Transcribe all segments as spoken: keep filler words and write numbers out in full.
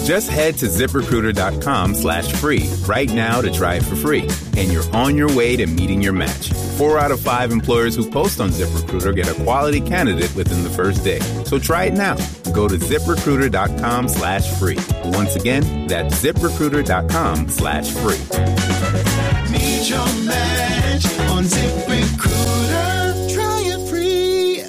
Just head to ZipRecruiter.com slash free right now to try it for free. And you're on your way to meeting your match. Four out of five employers who post on ZipRecruiter get a quality candidate within the first day. So try it now. Go to ZipRecruiter.com slash free. Once again, that's ZipRecruiter.com slash free. Meet your match on ZipRecruiter. Try it free.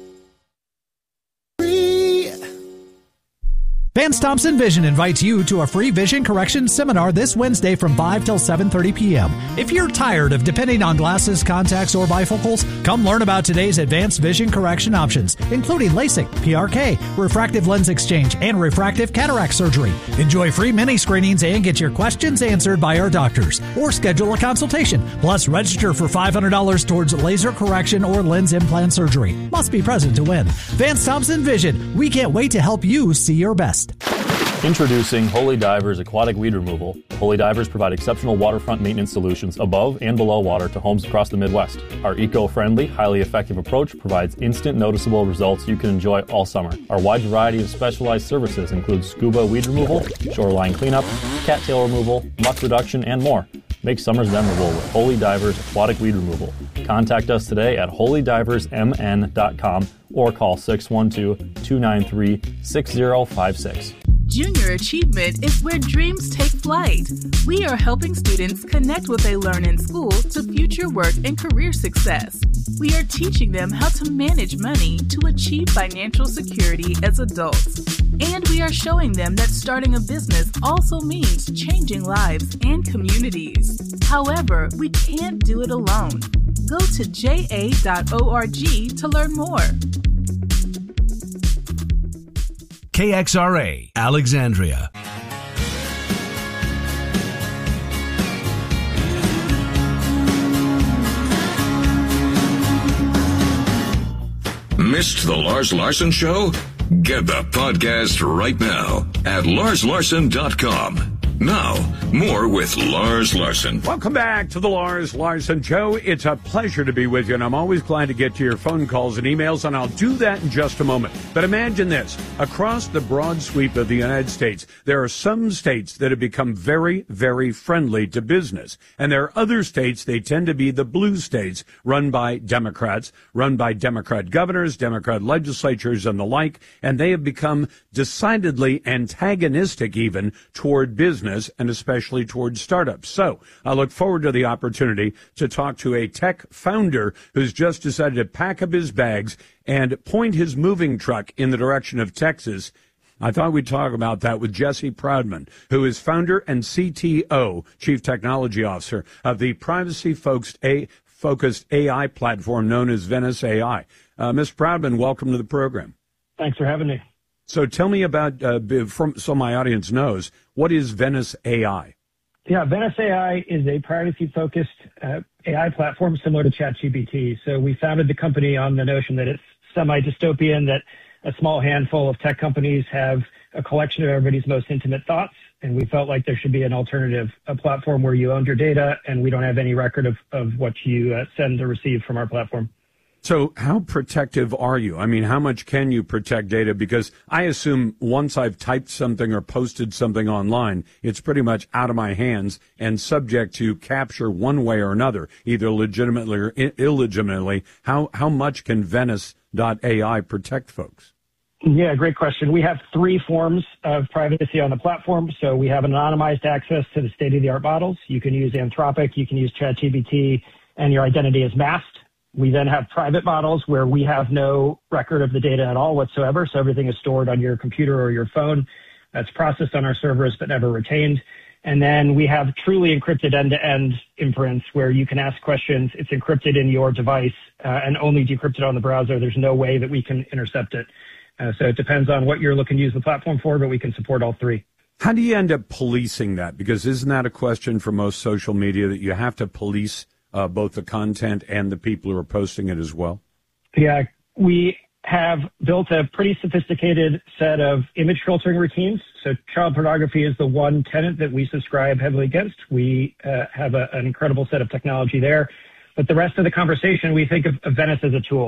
Free. Vance Thompson Vision invites you to a free vision correction seminar this Wednesday from five till seven thirty p.m. If you're tired of depending on glasses, contacts, or bifocals, come learn about today's advanced vision correction options, including LASIK, P R K, refractive lens exchange, and refractive cataract surgery. Enjoy free mini screenings and get your questions answered by our doctors, or schedule a consultation. Plus, register for five hundred dollars towards laser correction or lens implant surgery. Must be present to win. Vance Thompson Vision. We can't wait to help you see your best. Introducing Holy Divers Aquatic Weed Removal. Holy Divers provide exceptional waterfront maintenance solutions above and below water to homes across the Midwest. Our eco-friendly, highly effective approach provides instant noticeable results you can enjoy all summer. Our wide variety of specialized services include scuba weed removal, shoreline cleanup, cattail removal, muck reduction, and more. Make summers memorable with Holy Divers Aquatic Weed Removal. Contact us today at holy divers m n dot com or call six one two, two nine three, six zero five six. Junior Achievement is where dreams take flight. We are helping students connect what they learn in school to future work and career success. We are teaching them how to manage money to achieve financial security as adults. And we are showing them that starting a business also means changing lives and communities. However, we can't do it alone. Go to j a dot org to learn more. K X R A, Alexandria. Missed the Lars Larson Show? Get the podcast right now at lars larson dot com. Now, more with Lars Larson. Welcome back to the Lars Larson Show. It's a pleasure to be with you, and I'm always glad to get to your phone calls and emails, and I'll do that in just a moment. But imagine this. Across the broad sweep of the United States, there are some states that have become very, very friendly to business. And there are other states, they tend to be the blue states, run by Democrats, run by Democrat governors, Democrat legislatures, and the like, and they have become decidedly antagonistic even toward business, and especially towards startups. So I look forward to the opportunity to talk to a tech founder who's just decided to pack up his bags and point his moving truck in the direction of Texas. I thought we'd talk about that with Jesse Proudman, who is founder and C T O, Chief Technology Officer, of the privacy-focused A, focused A I platform known as Venice A I. Uh, Mister Proudman, welcome to the program. Thanks for having me. So tell me about, uh, from, so my audience knows, what is Venice A I? Yeah, Venice A I is a privacy-focused uh, A I platform similar to ChatGPT. So we founded the company on the notion that it's semi-dystopian, that a small handful of tech companies have a collection of everybody's most intimate thoughts, and we felt like there should be an alternative, a platform where you owned your data and we don't have any record of, of what you uh, send or receive from our platform. So how protective are you? I mean, how much can you protect data? Because I assume once I've typed something or posted something online, it's pretty much out of my hands and subject to capture one way or another, either legitimately or illegitimately. How how much can Venice dot A I protect folks? Yeah, great question. We have three forms of privacy on the platform. So we have anonymized access to the state-of-the-art models. You can use Anthropic, you can use ChatGPT, and your identity is masked. We then have private models where we have no record of the data at all whatsoever. So everything is stored on your computer or your phone. That's processed on our servers but never retained. And then we have truly encrypted end-to-end inference where you can ask questions. It's encrypted in your device uh, and only decrypted on the browser. There's no way that we can intercept it. Uh, so it depends on what you're looking to use the platform for, but we can support all three. How do you end up policing that? Because isn't that a question for most social media, that you have to police Uh, both the content and the people who are posting it as well? Yeah, we have built a pretty sophisticated set of image filtering routines. So child pornography is the one tenet that we subscribe heavily against. We uh, have a, an incredible set of technology there. But the rest of the conversation, we think of, of Venice as a tool.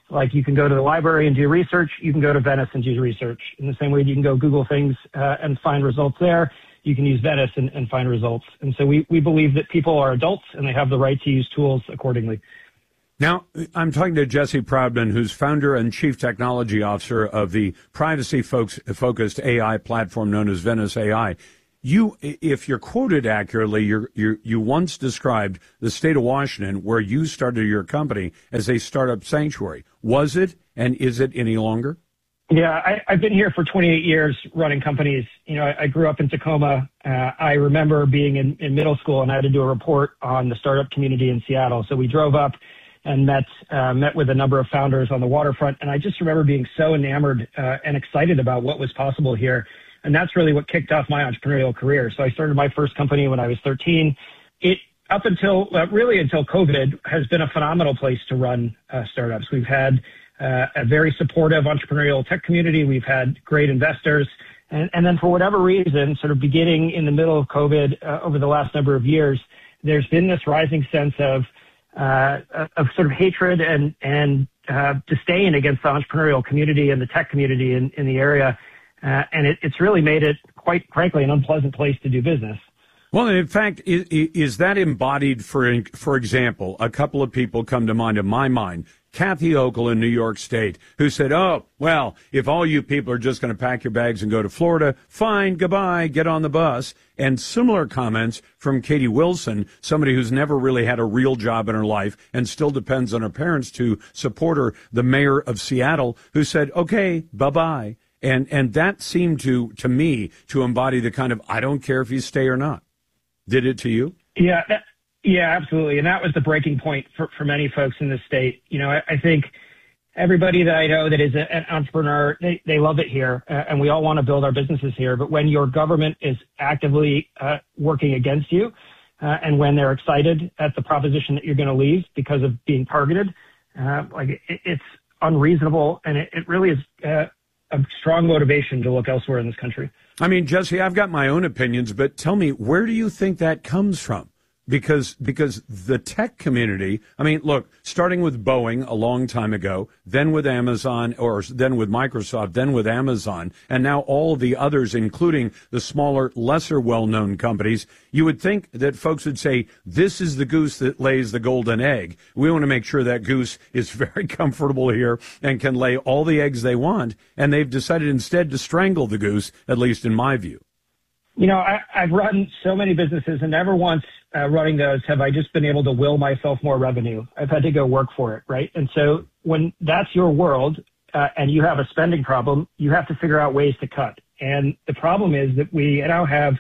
Like you can go to the library and do research, you can go to Venice and do research. In the same way you can go Google things uh, and find results there, you can use Venice and, and find results. And so we, we believe that people are adults and they have the right to use tools accordingly. Now, I'm talking to Jesse Proudman, who's founder and chief technology officer of the privacy-focused A I platform known as Venice A I. You, if you're quoted accurately, you're, you're, you once described the state of Washington, where you started your company, as a startup sanctuary. Was it, and is it any longer? Yeah, I, I've been here for twenty-eight years running companies. You know, I, I grew up in Tacoma. Uh, I remember being in, in middle school, and I had to do a report on the startup community in Seattle. So we drove up and met uh, met with a number of founders on the waterfront. And I just remember being so enamored uh, and excited about what was possible here. And that's really what kicked off my entrepreneurial career. So I started my first company when I was thirteen. It, up until, uh, really until COVID, has been a phenomenal place to run uh, startups. We've had uh, a very supportive entrepreneurial tech community. We've had great investors. And, and then for whatever reason, sort of beginning in the middle of COVID uh, over the last number of years, there's been this rising sense of uh, of sort of hatred and, and uh, disdain against the entrepreneurial community and the tech community in, in the area. Uh, and it, it's really made it, quite frankly, an unpleasant place to do business. Well, in fact, is, is that embodied, for for example, a couple of people come to mind in my mind, Kathy Hochul in New York State, who said, oh, well, if all you people are just going to pack your bags and go to Florida, fine, goodbye, get on the bus. And similar comments from Katie Wilson, somebody who's never really had a real job in her life and still depends on her parents to support her, the mayor of Seattle, who said, okay, bye-bye. And and that seemed to, to me, to embody the kind of, I don't care if you stay or not. Did it to you? Yeah, that, yeah, absolutely. And that was the breaking point for, for many folks in the state. You know, I, I think everybody that I know that is a, an entrepreneur, they, they love it here, uh, and we all want to build our businesses here. But when your government is actively uh, working against you, uh, and when they're excited at the proposition that you're going to leave because of being targeted, uh, like it, it's unreasonable, and it, it really is uh, a strong motivation to look elsewhere in this country. I mean, Jesse, I've got my own opinions, but tell me, where do you think that comes from? Because because the tech community, I mean, look, starting with Boeing a long time ago, then with Amazon, or then with Microsoft, then with Amazon, and now all the others, including the smaller, lesser well-known companies, you would think that folks would say, this is the goose that lays the golden egg. We want to make sure that goose is very comfortable here and can lay all the eggs they want, and they've decided instead to strangle the goose, at least in my view. You know, I, I've run so many businesses, and never once uh, running those have I just been able to will myself more revenue. I've had to go work for it, right? And so when that's your world uh, and you have a spending problem, you have to figure out ways to cut. And the problem is that we now have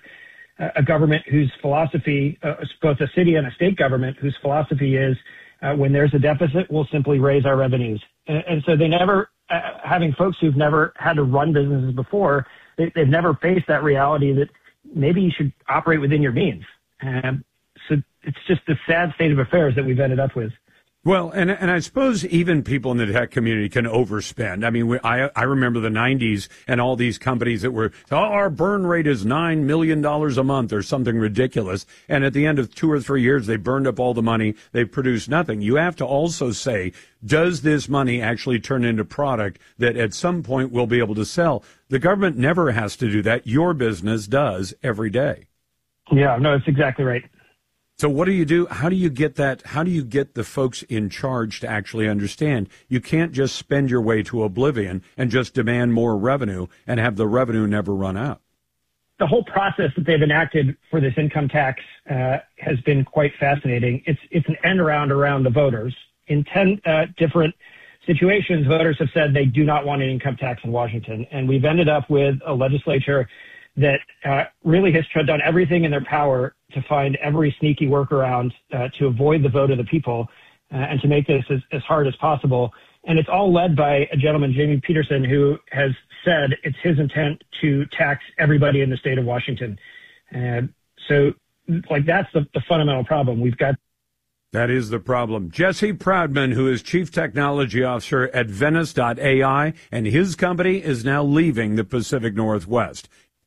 a government whose philosophy, uh, both a city and a state government, whose philosophy is uh, when there's a deficit, we'll simply raise our revenues. And, and so they never, uh, having folks who've never had to run businesses before, they, they've never faced that reality that maybe you should operate within your means. Um, so it's just the sad state of affairs that we've ended up with. Well, and and I suppose even people in the tech community can overspend. I mean, we, I I remember the nineties and all these companies that were, oh, our burn rate is nine million dollars a month or something ridiculous. And at the end of two or three years, they burned up all the money. They produced nothing. You have to also say, does this money actually turn into product that at some point we'll be able to sell? The government never has to do that. Your business does every day. Yeah, no, that's exactly right. So what do you do? How do you get that? How do you get the folks in charge to actually understand you can't just spend your way to oblivion and just demand more revenue and have the revenue never run out? The whole process that they've enacted for this income tax uh, has been quite fascinating. It's it's an end around around the voters. In ten uh, different situations, voters have said they do not want an income tax in Washington, and we've ended up with a legislature that uh, really has done everything in their power to find every sneaky workaround uh, to avoid the vote of the people uh, and to make this as, as hard as possible. And it's all led by a gentleman, Jamie Peterson, who has said it's his intent to tax everybody in the state of Washington. Uh, so, like, that's the, the fundamental problem. We've got That is the problem. Jesse Proudman, who is Chief Technology Officer at Venice dot A I, and his company is now leaving the Pacific Northwest.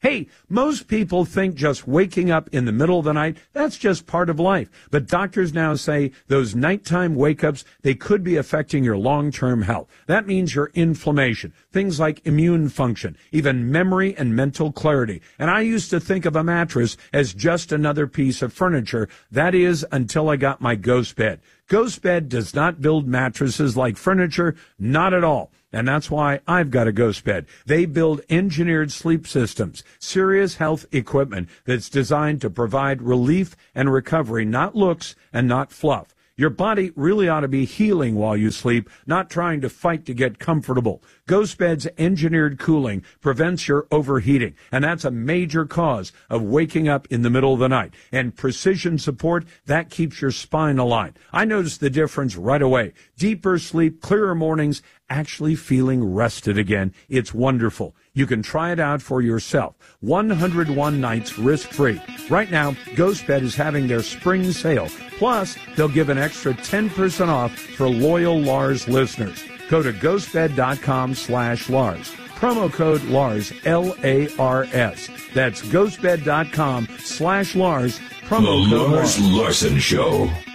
Hey, most people think just waking up in the middle of the night, that's just part of life. But doctors now say those nighttime wake-ups, they could be affecting your long-term health. That means your inflammation, things like immune function, even memory and mental clarity. And I used to think of a mattress as just another piece of furniture. That is, until I got my Ghost Bed. Ghost Bed does not build mattresses like furniture, not at all. And that's why I've got a Ghost Bed. They build engineered sleep systems, serious health equipment that's designed to provide relief and recovery, not looks and not fluff. Your body really ought to be healing while you sleep, not trying to fight to get comfortable. Ghost Bed's engineered cooling prevents your overheating, and that's a major cause of waking up in the middle of the night. And precision support, that keeps your spine aligned. I noticed the difference right away. Deeper sleep, clearer mornings, actually feeling rested again. It's wonderful. You can try it out for yourself. one hundred one nights risk-free. Right now, Ghost Bed is having their spring sale. Plus, they'll give an extra ten percent off for loyal Lars listeners. Go to ghostbed.com slash Lars. Promo code Lars, L A R S. That's ghostbed.com slash Lars. Promo The code Lars Lars. Larson Show.